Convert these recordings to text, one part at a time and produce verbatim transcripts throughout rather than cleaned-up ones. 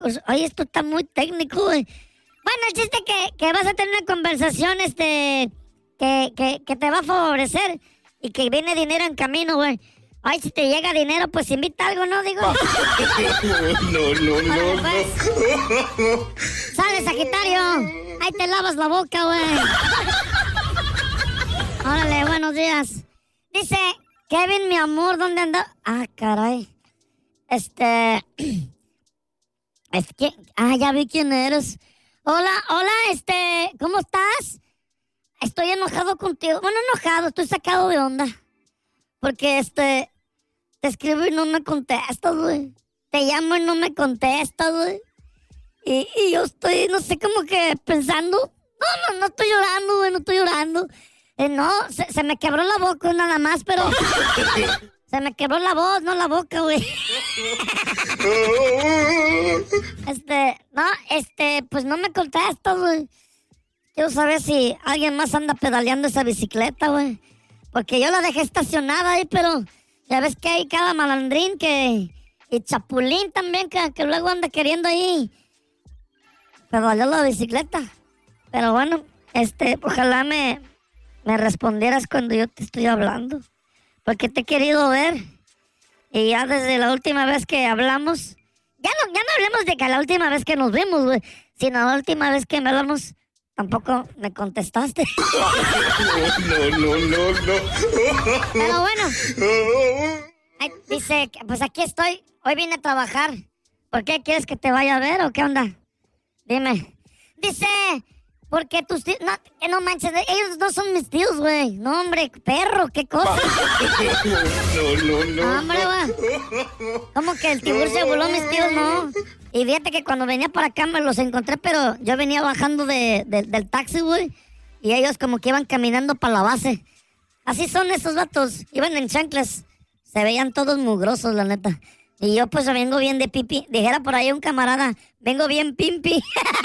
Pues, oye, esto está muy técnico, güey. Bueno, el chiste que, que vas a tener una conversación, este, que, que, que te va a favorecer y que viene dinero en camino, güey. Ay, si te llega dinero, pues invita algo, ¿no? Digo. No, no, no, no. Pues. Sale, Sagitario. Ahí te lavas la boca, güey. Órale, buenos días. Dice, Kevin, mi amor, ¿dónde anda? Ah, caray. Este... Es que... Ah, ya vi quién eres. Hola, hola, este... ¿Cómo estás? Estoy enojado contigo. Bueno, enojado, estoy sacado de onda. Porque, este... Te escribo y no me contestas, güey. Te llamo y no me contestas, güey. Y, y yo estoy, no sé, como que pensando... No, no, no estoy llorando, güey, no estoy llorando. Eh, no, se, se me quebró la boca nada más, pero... Se me quebró la voz, no la boca, güey. Este, no, este, pues no me contestas, güey. Quiero saber si alguien más anda pedaleando esa bicicleta, güey. Porque yo la dejé estacionada ahí, pero... Ya ves que hay cada malandrín que... Y chapulín también, que, que luego anda queriendo ahí... pedalear la bicicleta. Pero bueno, este, ojalá me... me respondieras cuando yo te estoy hablando. Porque te he querido ver. Y ya desde la última vez que hablamos... Ya no, ya no hablemos de que la última vez que nos vimos, güey. Sino la última vez que me hablamos... Tampoco me contestaste. No, no, no, no. Pero bueno. Ay, dice, pues aquí estoy. Hoy vine a trabajar. ¿Por qué quieres que te vaya a ver o qué onda? Dime. Dice, porque tus tíos... No, que no manches, ellos no son mis tíos, güey. No, hombre, perro, qué cosa. No, no, no. No, hombre, güey. ¿Cómo que el tiburcio se voló mis tíos? No. Y fíjate que cuando venía para acá me los encontré, pero yo venía bajando de, de, del taxi, güey. Y ellos como que iban caminando para la base. Así son esos vatos. Iban en chanclas. Se veían todos mugrosos, la neta. Y yo pues vengo bien de pipi. Dijera por ahí un camarada, vengo bien pimpi.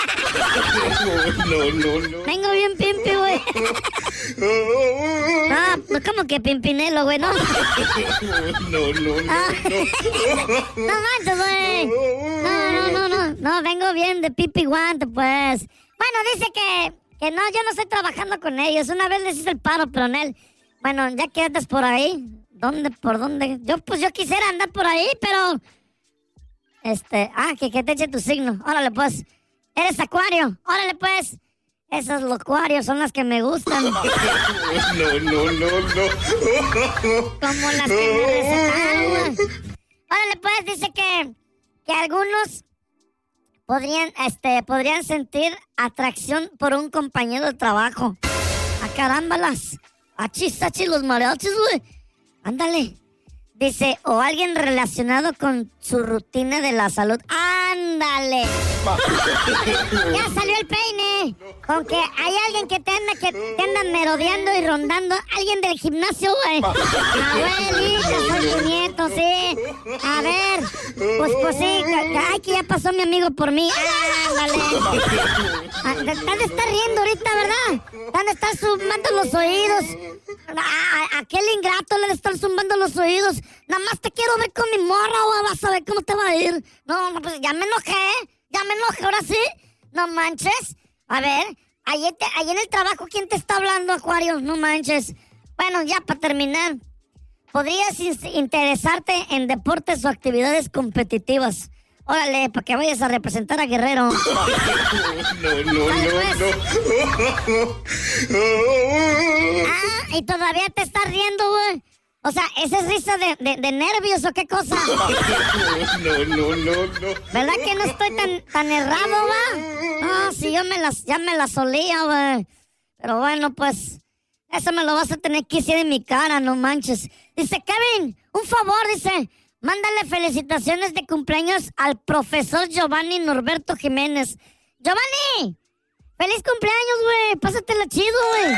No, no, no. Vengo bien pimpi, güey. Ah, pues como que pimpinelo, güey, ¿no? No, no, no. Ah. No manches, güey. No, no, no, no. No, vengo bien de pipi guante, pues. Bueno, dice que, que no, yo no estoy trabajando con ellos. Una vez les hice el paro, pero en él. Bueno, ya que andas por ahí. ¿Dónde? ¿Por dónde? Yo, pues yo quisiera andar por ahí, pero... Este... Ah, que, que te eche tu signo. Órale, pues. Eres acuario. Órale, pues. Esas locuarios son las que me gustan. No, no, no, no. Como las que me recetaron, güey. Órale, pues, dice que... Que algunos... Podrían, este... Podrían sentir atracción por un compañero de trabajo. ¡A carámbalas! ¡Achis, achis, los mariachis, güey! Ándale. Dice, o alguien relacionado con su rutina de la salud. ¡Ándale! Ya salió el peine. Con que hay alguien que te anda, que te anda merodeando y rondando. Alguien del gimnasio, güey. Abuelita, soy tu nieto, sí. A ver. Pues, pues sí. Ay, que ya pasó mi amigo por mí. Ándale. Te han de estar riendo ahorita, ¿verdad? Te han de estar zumbando los oídos. A, a, aquel ingrato le han de estar zumbando los oídos. Nada más te quiero ver con mi morra, güey. Vas a ver cómo te va a ir. No, no, pues ya me enojé. Ya me enojé, ahora sí. No manches. A ver, ahí, te, ahí en el trabajo, ¿quién te está hablando, Acuario? No manches. Bueno, ya para terminar. ¿Podrías in- interesarte en deportes o actividades competitivas? Órale, para que vayas a representar a Guerrero. No, no, no, pues. no. Ah, y todavía te estás riendo, güey. O sea, ¿esa es risa de, de, de nervios o qué cosa? No, no, no, no. ¿Verdad que no estoy tan, tan errado, va? No, si yo me las, ya me las solía, güey. Pero bueno, pues, eso me lo vas a tener que decir en mi cara, no manches. Dice, Kevin, un favor, dice, mándale felicitaciones de cumpleaños al profesor Giovanni Norberto Jiménez. ¡Giovanni! ¡Feliz cumpleaños, güey! Pásatela chido, güey.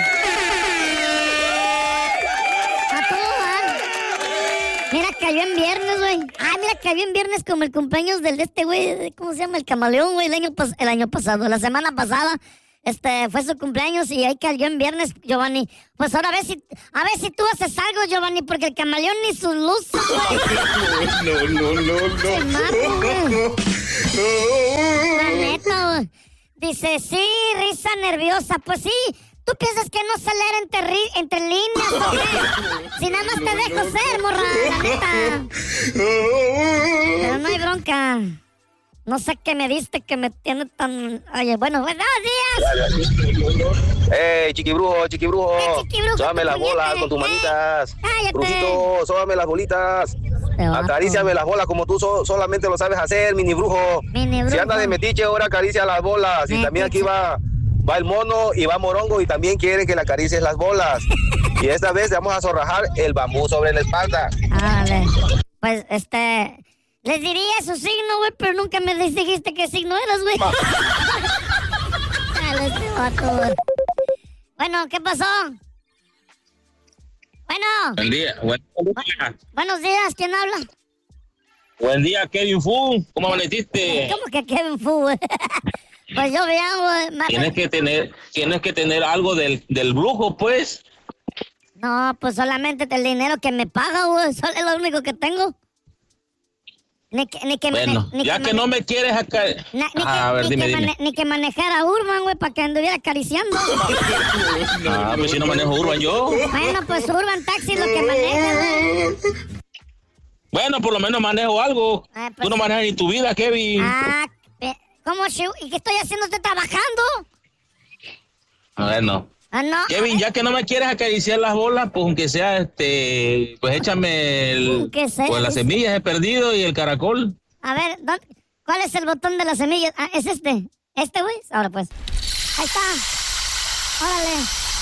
A todo dar. Mira, cayó en viernes, güey. Ah, mira, cayó en viernes como el cumpleaños del de este güey. ¿Cómo se llama? El camaleón, güey. El año, pas- el año pasado, la semana pasada. este, fue su cumpleaños y ahí cayó en viernes, Giovanni. Pues ahora a ver si, a ver si tú haces algo, Giovanni, porque el camaleón ni sus luces, güey. No, no, no, no. Se mata, güey. La neta, güey. Dice, sí, risa nerviosa. Pues sí, ¿tú piensas que no sé leer entre, ri- entre líneas o qué? Si nada más te dejo ser, morra, la neta. Pero no hay bronca. No sé qué me diste que me tiene tan... Oye, bueno, buenos días. ¡Ey, chiquibrujo, chiquibrujo! Eh, chiquibrujo, Sóbame las puñete. bolas con tus Eh, manitas. cállate. Brujito, sóbame las bolitas. Te bajo. Acaríciame las bolas como tú so- solamente lo sabes hacer, mini brujo. Mini brujo. Si andas de metiche, ahora acaricia las bolas. Y también aquí Metiche. va, va el mono y va Morongo y también quiere que le acaricies las bolas. Y esta vez le vamos a zorrajar el bambú sobre la espalda. Vale. Pues, este... Les diría su signo, güey, pero nunca me dijiste qué signo eras, güey. Dale, este vato, güey. Bueno, ¿qué pasó? Bueno, Buen día, buen día. buenos días, ¿quién habla? Buen día, Kevin Fu. ¿Cómo amaneciste? ¿Cómo que Kevin Fu, güey? Pues yo bien, güey. Ma- Tienes que tener, tienes que tener algo del, del brujo, pues. No, pues solamente el dinero que me paga, güey. Solo es lo único que tengo. Ni que, ni que Bueno, mane- ni ya que mane- no me quieres acá. na- ni, Ah, a ver, que, ni, dime, que dime. mane- ni que manejara Urban, güey, para que anduviera acariciando. Ah, pues si no manejo Urban yo. Bueno, pues Urban Taxi es lo que maneja, güey. Bueno, por lo menos manejo algo. Ah, pues Tú no sí. manejas ni tu vida, Kevin. Ah, eh, ¿cómo, Shu? ¿Y qué estoy haciendo? ¿Estoy trabajando? A ver, no. Ah, no. Kevin, ya que no me quieres acariciar las bolas, pues aunque sea, este, pues échame el, Aunque sea, pues las dice. semillas he perdido y el caracol. A ver, ¿dónde- ¿cuál es el botón de las semillas? Ah, es este. ¿Este, güey? Ahora, pues. Ahí está. Órale.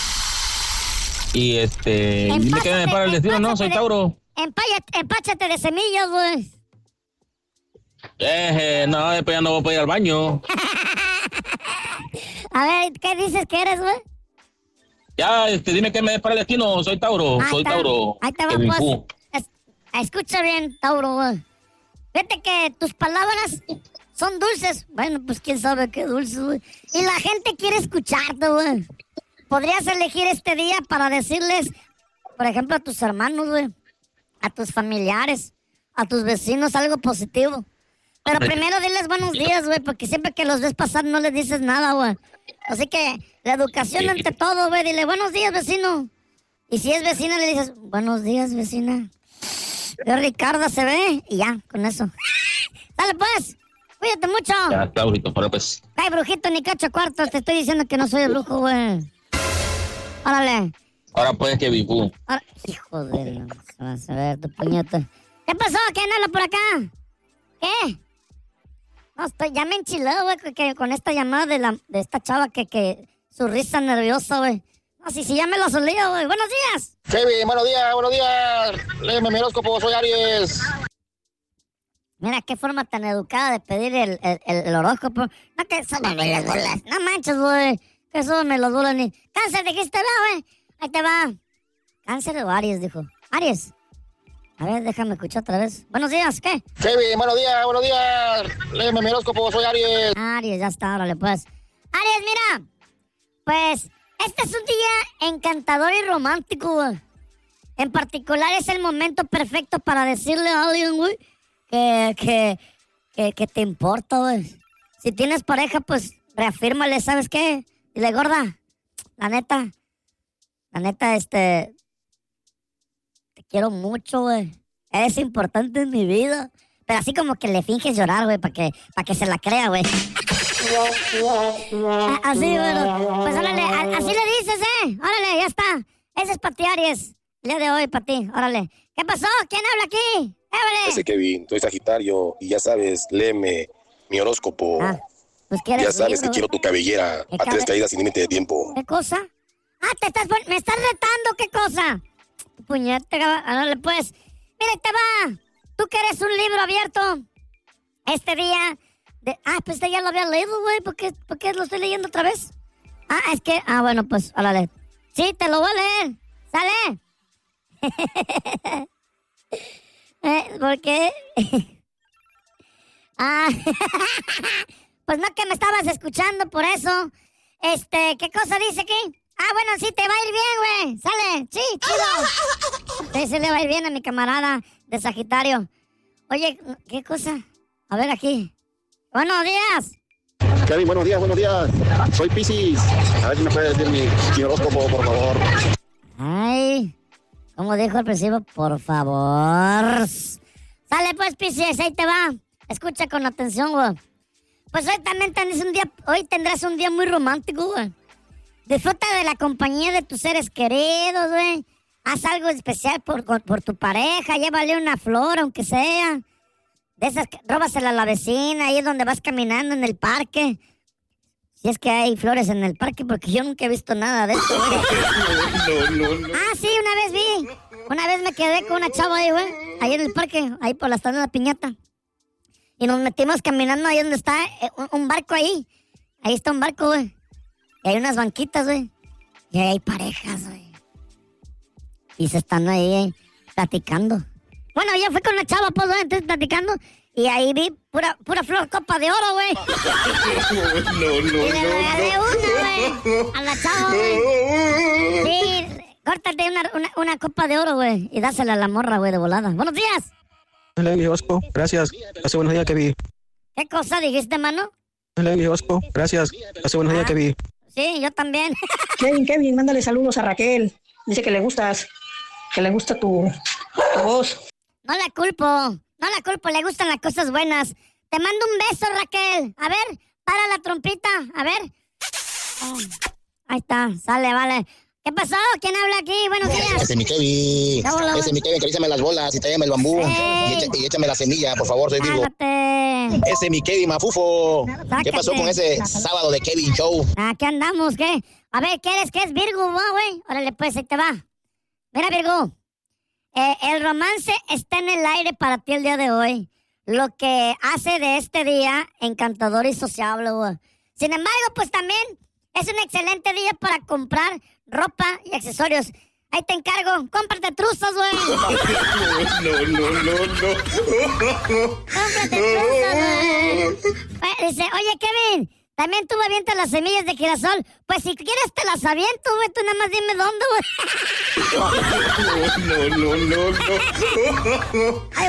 Y este, dime que me para el destino, no, soy empáchate de- Tauro. empáchate- Empáchate de semillas, güey. Eh, eh, no, después ya no voy a poder ir al baño. A ver, ¿qué dices que eres, güey? Ya, este, dime que me des para el destino, soy Tauro, Ahí soy está. Tauro. Ahí te va, Kevin pues. Fu. Es- escucha bien, Tauro, güey. Fíjate que tus palabras son dulces. Bueno, pues quién sabe qué dulces, güey. Y la gente quiere escucharte, güey. Podrías elegir este día para decirles, por ejemplo, a tus hermanos, güey, a tus familiares, a tus vecinos algo positivo. Pero primero diles buenos días, güey, porque siempre que los ves pasar no les dices nada, güey. Así que la educación ante todo, güey. Dile buenos días, vecino. Y si es vecina, le dices buenos días, vecina. Yo, Ricardo, se ve. Y ya, con eso. Dale, pues. Cuídate mucho. Ya, Taurito, pero pues. Ay, brujito, ni cacho cuartos. Te estoy diciendo que no soy el brujo, güey. Órale. Ahora pues, Kevin Fu. Ahora- Hijo de la... Vas a ver, tu puñeta. ¿Qué pasó? ¿Quién habla por acá? ¿Qué? No, estoy, ya me enchilé, güey, que- que con esta llamada de, la, de esta chava que, que su risa nerviosa, güey. No, sí, sí, ya me la solía, güey. Buenos días. Kevin, buenos días, buenos días. Léeme mi horóscopo, soy Aries. Mira, qué forma tan educada de pedir el, el, el, el horóscopo. No, que súbame las bolas. No manches, güey. Que súbame las bolas ni... Cáncer, dijiste, va, güey. Ahí te va. Cáncer o Aries, dijo. Aries. A ver, déjame escuchar otra vez. Buenos días, ¿qué? Kevin, buenos días, buenos días. Léeme mi horóscopo, soy Aries. Aries, ya está, órale, pues. Aries, mira. Pues, este es un día encantador y romántico, güey. En particular, es el momento perfecto para decirle a alguien, güey, que, que, que, que te importa, güey. Si tienes pareja, pues, reafírmale, ¿sabes qué? Dile, gorda, la neta, la neta, este... Te quiero mucho, güey. Eres importante en mi vida. Pero así como que le finges llorar, güey, para que, pa' que se la crea, güey. Ah, así, bueno. Pues órale, a- así le dices, ¿eh? Órale, ya está. Ese es para ti, Aries. El día de hoy, para ti. Órale. ¿Qué pasó? ¿Quién habla aquí? ¡Ébale! Ese Kevin, soy Sagitario y ya sabes, léeme mi horóscopo. Ah, pues quieres Ya sabes libro, que quiero tu cabellera ¿Qué a tres cabe- caídas sin límite de tiempo. ¿Qué cosa? Ah, te estás pon- me estás retando, ¿qué cosa? Puñete, órale, pues. Mira, ahí te va. Tú que eres un libro abierto. Este día... De... Ah, pues este ya lo había leído, güey. ¿Por qué, ¿Por qué lo estoy leyendo otra vez? Ah, es que... Ah, bueno, pues, órale. Sí, te lo voy a leer. ¿Sale? eh, ¿Por qué? ah... Pues no que me estabas escuchando, por eso. Este, ¿qué cosa dice aquí? Ah, bueno, sí, te va a ir bien, güey. Sale, sí, chido. Sí, se le va a ir bien a mi camarada de Sagitario. Oye, ¿qué cosa? A ver aquí. Buenos días. Kevin, buenos días, buenos días. Soy Piscis. A ver si me puede decir mi, mi horóscopo, por favor. Ay, como dijo el principio, por favor. Sale pues, Piscis, ahí te va. Escucha con atención, güey. Pues hoy también tendrás un día, hoy tendrás un día muy romántico, güey. Disfruta de la compañía de tus seres queridos, güey. Haz algo especial por, por, por tu pareja. Llévale una flor, aunque sea. De esas, que- róbasela a la vecina, ahí es donde vas caminando en el parque. Si es que hay flores en el parque, porque yo nunca he visto nada de eso, güey. No, no, no. Ah, sí, una vez vi. Una vez me quedé con una chava ahí, güey. Ahí en el parque, ahí por la estación de la Piñata. Y nos metimos caminando ahí donde está eh, un, un barco ahí. Ahí está un barco, güey. Y hay unas banquitas, güey. Y ahí hay parejas, güey. Y se están ahí eh, platicando. Bueno, yo fui con una chava, pues, güey, entonces platicando. Y ahí vi pura, pura flor copa de oro, güey. No, no, Y le regalé una, güey. A la chava, güey. Sí, córtate una, una, una copa de oro, güey. Y dásela a la morra, güey, de volada. Buenos días. Hola, mi Vasco. Gracias. Hace buenos días que vi. ¿Qué cosa dijiste, mano? Hola, mi Vasco. Gracias. Hace buenos días que vi. Sí, yo también. Kevin, Kevin, mándale saludos a Raquel. Dice que le gustas, que le gusta tu, tu voz. No la culpo. No la culpo, le gustan las cosas buenas. Te mando un beso, Raquel. A ver, para la trompita. A ver. Oh, ahí está, sale, vale. ¿Qué pasó? ¿Quién habla aquí? Buenos días. Ese es mi Kevin. Hola, hola. Ese es mi Kevin, acaríciame las bolas y tráeme el bambú. Ey. Y, echa- y échame la semilla, por favor, soy Virgo. Cálmate. Ese es mi Kevin Mafufo. ¿Qué pasó Sácate. con ese sábado de Kevin Show? Aquí andamos, ¿qué? A ver, ¿qué eres? ¿Qué es Virgo, va, güey? Órale, pues, ahí te va. Mira, Virgo. Eh, el romance está en el aire para ti el día de hoy. Lo que hace de este día encantador y sociable, güey. Sin embargo, pues también es un excelente día para comprar ropa y accesorios. Ahí te encargo. Cómprate truzas, güey. No, no, no, no. Cómprate truzas, güey. Eh, Dice, oye, Kevin, también tú me avientas las semillas de girasol. Pues si quieres te las aviento, güey. Tú nada más dime dónde, güey. No, no, no, no. Ay,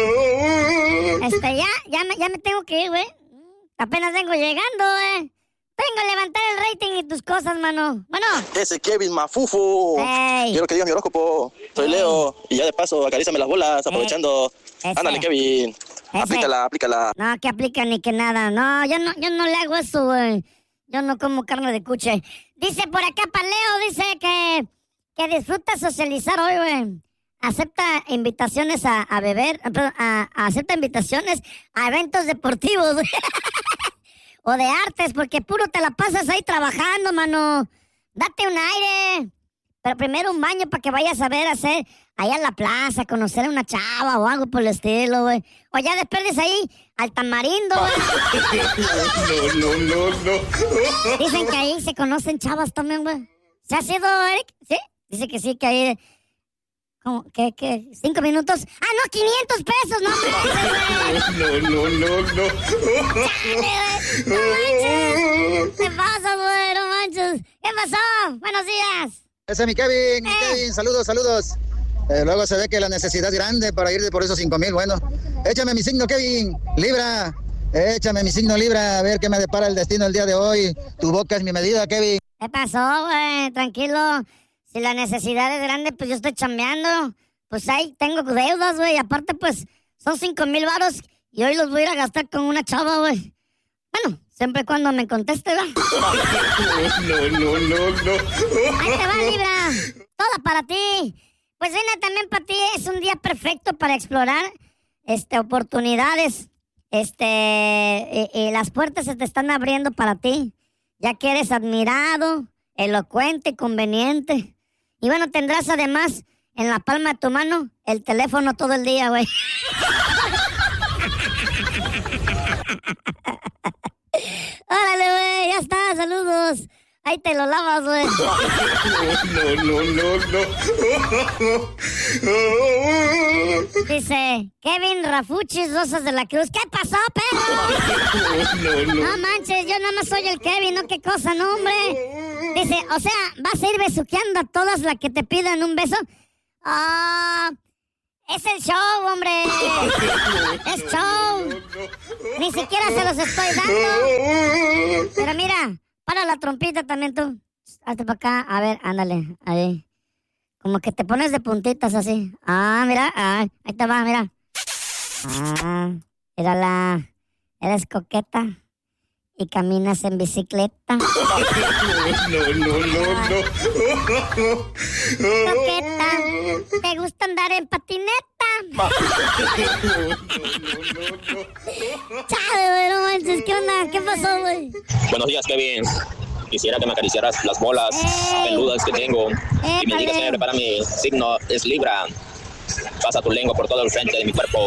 güey. Este, ya, ya me, ya me tengo que ir, güey. Apenas vengo llegando, güey. Vengo a levantar el rating y tus cosas, mano. Bueno. Ese Kevin Mafufo. Ey. Quiero que digas mi horóscopo. Soy Ey. Leo. Y ya de paso, acarízame las bolas, aprovechando. Ese. Ándale, Kevin. Ese. Aplícala, aplícala. No, que aplica ni que nada. No, yo no, yo no le hago eso, güey. Yo no como carne de cuche. Dice por acá, Paleo, dice que, que disfruta socializar hoy, güey. Acepta invitaciones a, a beber, a, perdón, a- a- acepta invitaciones a eventos deportivos, güey. O de artes, porque puro te la pasas ahí trabajando, mano. Date un aire. Pero primero un baño para que vayas a ver, hacer allá en la plaza, conocer a una chava o algo por el estilo, güey. O ya después ahí al tamarindo, güey. No, no, no, no. Dicen que ahí se conocen chavas también, güey. ¿Se ha sido, Eric? ¿Sí? Dice que sí, que ahí... ¿Cómo? ¿Qué? ¿Qué? ¿Cinco minutos? ¡Ah, no! ¡quinientos pesos! ¡No manches, güey! No, no, no, no. ¡No manches! ¿Qué pasa, güey? ¡No manches! ¿Qué pasó? ¡Buenos días! Ese es mi Kevin, mi Eh. Kevin, saludos, saludos. Eh, luego se ve que la necesidad es grande para ir de por esos cinco mil. Bueno, échame mi signo, Kevin, Libra. Échame mi signo Libra, a ver qué me depara el destino el día de hoy. Tu boca es mi medida, Kevin. ¿Qué pasó, güey? Tranquilo. Si la necesidad es grande, pues yo estoy chambeando. Pues ahí tengo deudas, güey. Aparte, pues, son cinco mil varos y hoy los voy a ir a gastar con una chava, güey. Bueno, siempre y cuando me conteste, ¿verdad? No, no, no, no. Ahí te va, Libra. Toda para ti. Pues Vena, también para ti es un día perfecto para explorar este, oportunidades. Este, y, y las puertas se te están abriendo para ti. Ya que eres admirado, elocuente, conveniente. Y bueno, tendrás además en la palma de tu mano el teléfono todo el día, güey. Órale, güey, ya está, saludos. ahí te lo lavas, güey. No, no, no, no. Dice, Kevin Rafuchis Rosas de la Cruz. ¿Qué pasó, perro? No, no. No manches, yo nada más soy el Kevin, ¿no? ¿Qué cosa, no, hombre? Dice, o sea, ¿vas a ir besuqueando a todas las que te pidan un beso? Ah... Es el show, hombre. Es show. Ni siquiera se los estoy dando. Pero mira, para la trompita también tú. Hazte para acá. A ver, ándale. Ahí. Como que te pones de puntitas así. Ah, mira. Ah, ahí te va, mira. Ah, mírala. Eres coqueta. Y caminas en bicicleta. No, no, no, no. Coqueta. ¿Te gusta andar en patineta? Chale, güey, no manches, ¿qué onda? ¿Qué pasó, güey? Buenos días, Kevin. Quisiera que me acariciaras las bolas Ey. peludas que tengo. Épale. Y me digas que me prepara mi signo es Libra. Pasa tu lengua por todo el frente de mi cuerpo.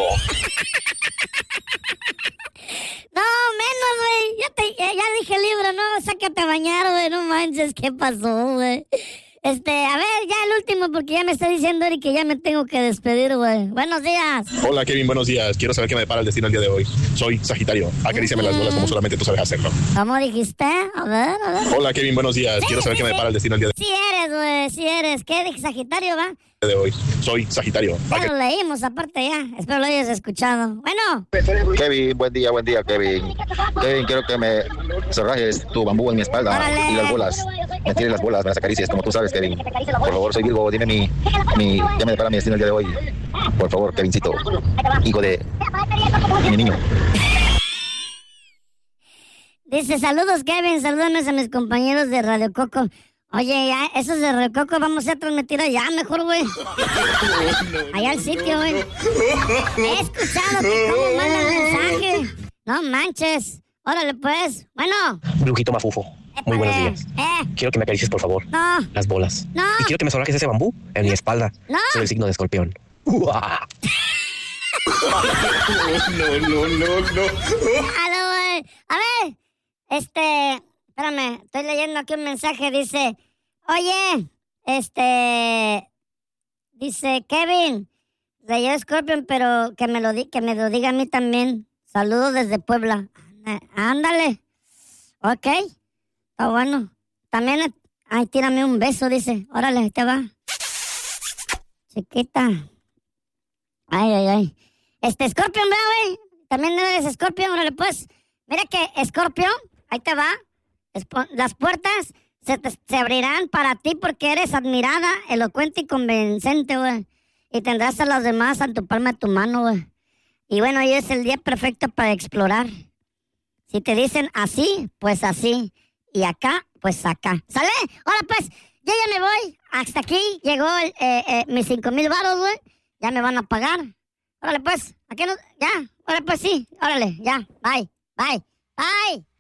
No, menos, güey. Ya, te, ya, ya dije Libra, no, sácate a bañar, güey. No manches, ¿qué pasó, güey? Este, a ver, ya el último, porque ya me está diciendo Eric que ya me tengo que despedir, güey. Buenos días. Hola, Kevin, buenos días. Quiero saber qué me depara el destino el día de hoy. Soy Sagitario. Acaríciame las bolas como solamente tú sabes hacerlo. ¿Cómo dijiste? A ver, a ver. Hola, Kevin, buenos días. Sí, Quiero saber sí, qué me depara el destino el día Sí eres, güey, sí eres. ¿Qué? ¿De Sagitario, va? de hoy. Soy Sagitario. Ya lo leímos, aparte ya. Espero lo hayas escuchado. Bueno. Kevin, buen día, buen día, Kevin. Kevin, quiero que me cerrajes tu bambú en mi espalda. Órale. Y las bolas. Me tires las bolas, me las acaricies, como tú sabes, Kevin. Por favor, soy Virgo, dime mi, mi, qué me depara mi destino el día de hoy. Por favor, Kevincito, hijo de mi niño. Dice, saludos, Kevin, salúdanos a mis compañeros de Radio Coco. Oye, ya, esos de Radio Coco vamos a transmitir allá mejor, güey. Allá al sitio, güey. He escuchado que cómo mandan mensaje. No manches. Órale, pues. Bueno. Brujito Mafufo, muy buenos días. Eh. Quiero que me acaricies, por favor. No. Las bolas. No. Y quiero que me zorrajes ese bambú en mi espalda. No. Soy el signo de escorpión. ¡Uah! No, no, no, no. Aló, güey. A ver, este, espérame, estoy leyendo aquí un mensaje, dice, oye, este, dice, Kevin, de yo Scorpion, pero que me lo di, que me lo diga a mí también. Saludos desde Puebla. Ándale. Ok, está bueno. También, ay, tírame un beso, dice. Órale, ahí te va. Chiquita. Ay, ay, ay. Este, Scorpion, ¿verdad, güey? También eres Scorpion, órale, pues. Mira que, Scorpion, ahí te va. Espo- las puertas se, te- se abrirán para ti porque eres admirada, elocuente y convincente, güey. Y tendrás a los demás en tu palma de tu mano, güey. Y bueno, hoy es el día perfecto para explorar. Si te dicen así, pues así. Y acá, pues acá. ¿Sale? Ahora, pues, yo ya me voy. Hasta aquí llegó el, eh, eh, mis cinco mil varos, güey. Ya me van a pagar. Órale, pues, ¿a qué no? Ya, órale, pues sí, órale, ya, bye, bye, bye.